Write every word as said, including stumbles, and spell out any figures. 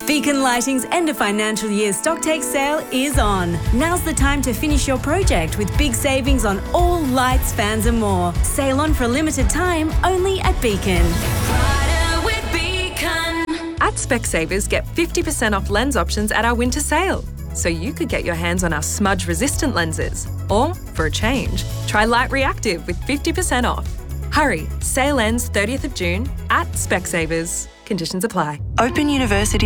Beacon Lighting's end of financial year stocktake sale is on. Now's the time to finish your project with big savings on all lights, fans and more. Sale on for a limited time only at Beacon. At Specsavers, get fifty percent off lens options at our winter sale. So you could get your hands on our smudge-resistant lenses. Or, for a change, try Light Reactive with fifty percent off. Hurry, sale ends thirtieth of June at Specsavers. Conditions apply. Open University